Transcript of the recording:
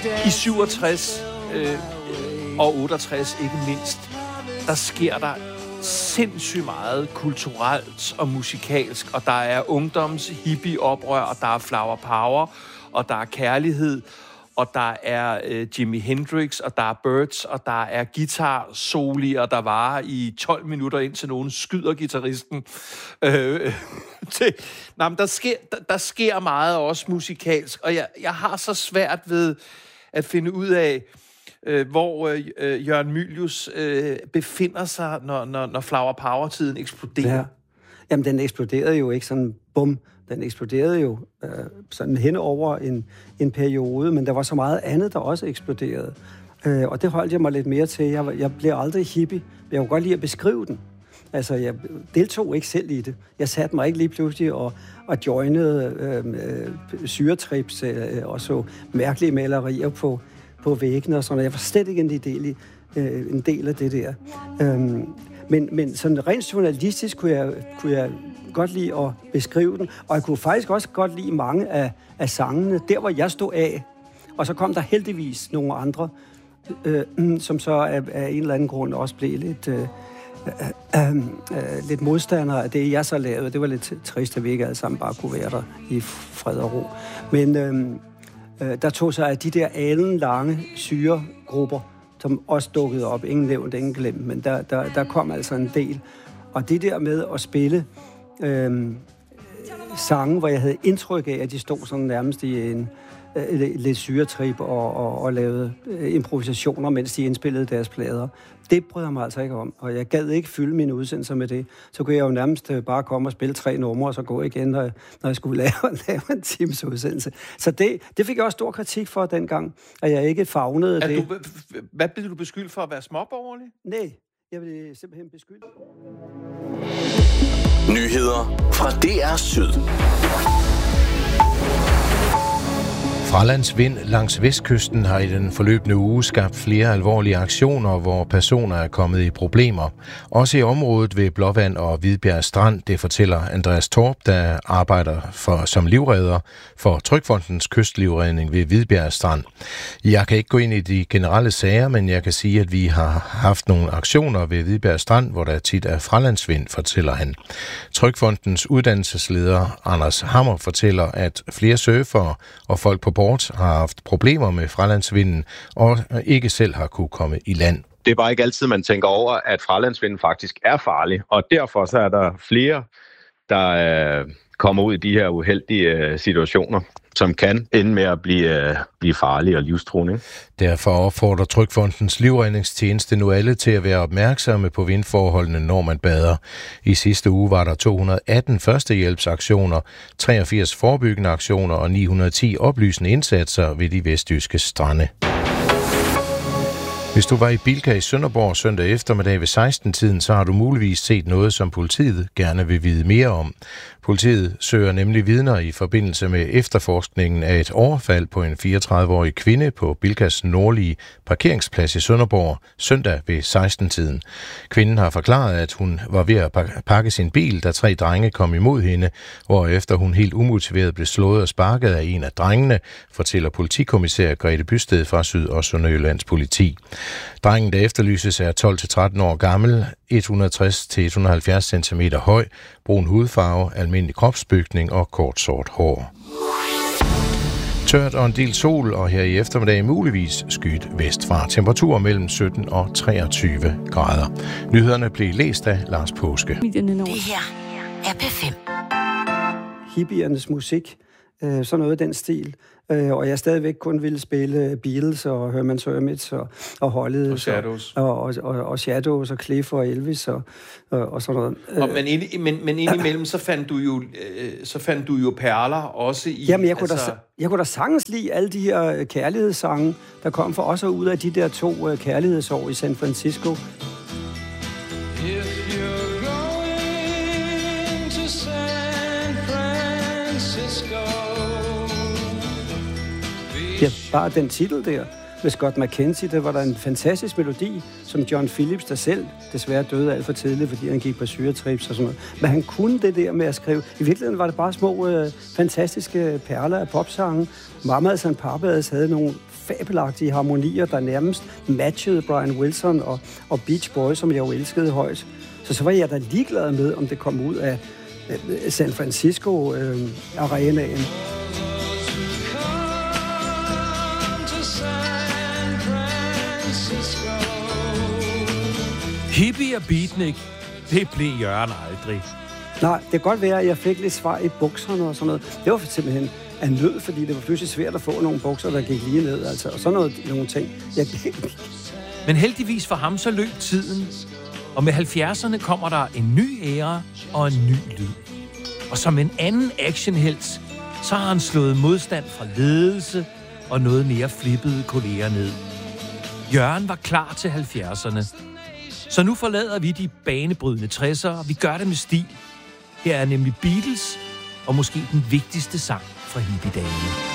I 67 og 68 ikke mindst, der sker der sindssygt meget kulturelt og musikalsk, og der er ungdoms hippie-oprør, og der er flower power, og der er kærlighed, og der er Jimi Hendrix, og der er Byrds, og der er guitar-solier, der varer i 12 minutter, indtil nogen skyder guitaristen. Der sker meget også musikalsk, og jeg har så svært ved at finde ud af, hvor Jørgen Mylius befinder sig, når Flower Power-tiden eksploderer. Ja. Jamen, den eksploderede jo ikke sådan, bum. Den eksploderede jo sådan hen over en periode, men der var så meget andet, der også eksploderede. Og det holdt jeg mig lidt mere til. Jeg blev aldrig hippie. Jeg kunne godt lide at beskrive den. Altså, jeg deltog ikke selv i det. Jeg satte mig ikke lige pludselig og joinede syretrips og så mærkelige malerier på væggene og sådan noget. Jeg var slet ikke en del af det der. Men sådan rent journalistisk kunne jeg godt lide at beskrive den, og jeg kunne faktisk også godt lide mange af sangene, der hvor jeg stod af. Og så kom der heldigvis nogle andre, som så af en eller anden grund også blev lidt modstandere af det, jeg så lavede. Det var lidt trist, at vi ikke alle sammen bare kunne være der i fred og ro. Men der tog sig af de der alenlange syregrupper, som også dukkede op. Ingen nævnt, ingen glemt, men der kom altså en del. Og det der med at spille sange, hvor jeg havde indtryk af, at de stod sådan nærmest i en lidt syretrip og lavede improvisationer, mens de indspillede deres plader. Det brød jeg mig altså ikke om, og jeg gad ikke fylde mine udsendelser med det. Så kunne jeg jo nærmest bare komme og spille 3 numre, og så gå igen, når jeg skulle lave en times udsendelse. Så det fik jeg også stor kritik for dengang, at jeg ikke favnede det. Hvad blev du beskyldt for at være småborgerlig? Nej, jeg blev simpelthen beskyldt. Nyheder fra DR Syd. Fralandsvind langs vestkysten har i den forløbende uge skabt flere alvorlige aktioner, hvor personer er kommet i problemer. Også i området ved Blåvand og Hvidbjerg Strand, det fortæller Andreas Torp, der arbejder som livredder for Trygfondens kystlivredning ved Hvidbjerg Strand. Jeg kan ikke gå ind i de generelle sager, men jeg kan sige, at vi har haft nogle aktioner ved Hvidbjerg Strand, hvor der tit er fralandsvind, fortæller han. Trygfondens uddannelsesleder Anders Hammer fortæller, at flere surfere og folk på bord har haft problemer med fralandsvinden og ikke selv har kunne komme i land. Det er bare ikke altid, man tænker over, at fralandsvinden faktisk er farlig, og derfor så er der flere, der kommer ud i de her uheldige situationer, som kan ende med at blive farlige og livstruende. Derfor opfordrer Trygfondens livredningstjeneste nu alle til at være opmærksomme på vindforholdene, når man bader. I sidste uge var der 218 førstehjælpsaktioner, 83 forebyggende aktioner og 910 oplysende indsatser ved de vestjyske strande. Hvis du var i Bilka i Sønderborg søndag eftermiddag ved 16-tiden, så har du muligvis set noget, som politiet gerne vil vide mere om. Politiet søger nemlig vidner i forbindelse med efterforskningen af et overfald på en 34-årig kvinde på Bilkas nordlige parkeringsplads i Sønderborg søndag ved 16-tiden. Kvinden har forklaret, at hun var ved at pakke sin bil, da 3 drenge kom imod hende, hvorefter hun helt umotiveret blev slået og sparket af en af drengene, fortæller politikommissær Grete Bysted fra Syd- og Sønderjyllands politi. Drengen, der efterlyses, er 12-13 år gammel, 160-170 cm høj, brun hudfarve, almindelig kropsbygning og kort sort hår. Tørt og en del sol, og her i eftermiddag muligvis skyet vestfra. Temperaturer mellem 17 og 23 grader. Nyhederne blev læst af Lars Påske. Det her er P5. Hippiernes musik, sådan noget af den stil. Og jeg stadigvæk kun ville spille Beatles og Herman Hermits og Hollies og Shadows og Shadows og Cliff og Elvis og sådan noget. Men indimellem så fandt du jo perler også i. Jamen jeg kunne da sagtens lide alle de her kærlighedssange, der kom for også ud af de der 2 kærlighedsår i San Francisco. Ja, bare den titel der med Scott McKenzie, der var der en fantastisk melodi, som John Phillips, der selv desværre døde alt for tidligt, fordi han gik på syretrips og sådan noget. Men han kunne det der med at skrive. I virkeligheden var det bare små, fantastiske perler af popsange. Mamas and Papas havde nogle fabelagtige harmonier, der nærmest matchede Brian Wilson og Beach Boys, som jeg jo elskede højt. Så var jeg da ligeglad med, om det kom ud af San Francisco arenaen. Hippie og beatnik, det blev Jørgen aldrig. Nej, det kan godt være, at jeg fik lidt svar i bukserne og sådan noget. Det var simpelthen af nød, fordi det var pludselig svært at få nogle bukser, der gik lige ned. Altså, og sådan nogle ting. Men heldigvis for ham, så løb tiden. Og med 70'erne kommer der en ny æra og en ny lyd. Og som en anden actionhelt, så har han slået modstand fra ledelse og noget mere flippede kolleger ned. Jørgen var klar til 70'erne. Så nu forlader vi de banebrydende 60'ere, og vi gør det med stil. Her er nemlig Beatles, og måske den vigtigste sang fra hippiedagene.